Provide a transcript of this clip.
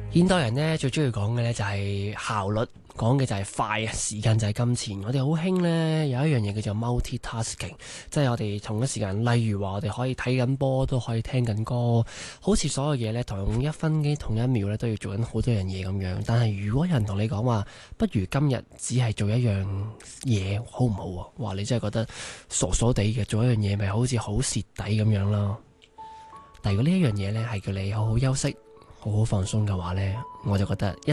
現代人呢，最中意講嘅呢就係效率，講嘅就係快啊，時間就係金錢。我哋好興呢，有一樣嘢叫做 multitasking，即係我哋同一時間，例如話我哋可以睇緊波，都可以聽緊歌，好似所有嘢呢，同一分機同一秒呢，都要做緊好多樣嘢咁樣。但係如果有人同你講話，不如今日只係做一樣嘢，好唔好啊？哇！你真係覺得傻傻地嘅，做一樣嘢咪好似好蝕底咁樣咯。但如果呢一樣嘢呢，係叫你好好休息，好好放鬆嘅話呢，我就覺得